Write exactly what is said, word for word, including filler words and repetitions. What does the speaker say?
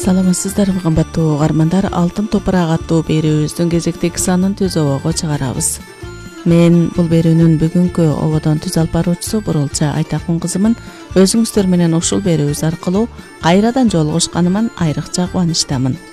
Саламатсыздарбы кымбаттуу угармандар, Алтын топурак аттуу берүүбүздүн кезектеги санын түз обого чыгарабыз. Мен бул берүүнүн бүгүнкү ободон түз алып баруучусу Бурулча Айтакун кызымын. Өзүңүздөр менен ушул берүүбүз аркылуу кайрадан жолугушканыма айрыкча кубанычтамын.